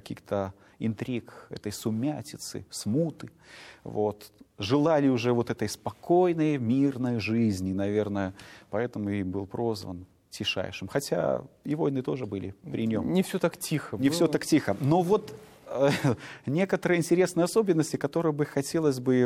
каких-то интриг, этой сумятицы, смуты. Вот. Желали уже вот этой спокойной, мирной жизни, наверное, поэтому и был прозван тишайшим. Хотя и войны тоже были при нем. Не все так тихо. Не все так тихо. Но вот некоторые интересные особенности, которые бы хотелось бы